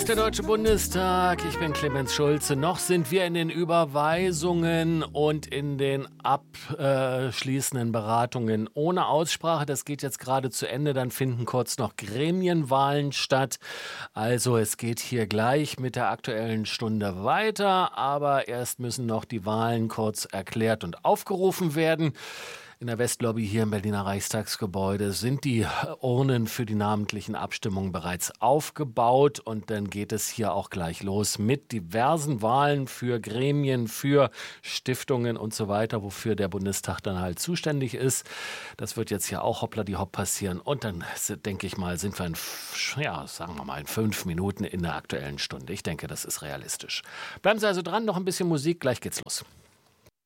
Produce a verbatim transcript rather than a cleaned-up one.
ist der Deutsche Bundestag. Ich bin Clemens Schulze. Noch sind wir in den Überweisungen und in den abschließenden Beratungen ohne Aussprache. Das geht jetzt gerade zu Ende. Dann finden kurz noch Gremienwahlen statt. Also es geht hier gleich mit der Aktuellen Stunde weiter. Aber erst müssen noch die Wahlen kurz erklärt und aufgerufen werden. In der Westlobby hier im Berliner Reichstagsgebäude sind die Urnen für die namentlichen Abstimmungen bereits aufgebaut und dann geht es hier auch gleich los mit diversen Wahlen für Gremien, für Stiftungen und so weiter, wofür der Bundestag dann halt zuständig ist. Das wird jetzt ja auch hoppla die hopp passieren und dann denke ich mal, sind wir in, ja, sagen wir mal in fünf Minuten in der Aktuellen Stunde. Ich denke, das ist realistisch. Bleiben Sie also dran, noch ein bisschen Musik, gleich geht's los.